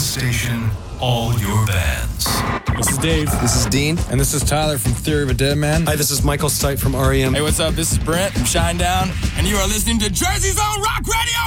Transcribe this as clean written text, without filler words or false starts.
station, all your bands. This is Dave. This is Dean. And this is Tyler from Theory of a Dead Man. Hi, this is Michael Stipe from REM. Hey, what's up? This is Brent from Shinedown, and you are listening to Jersey's Own Rock Radio!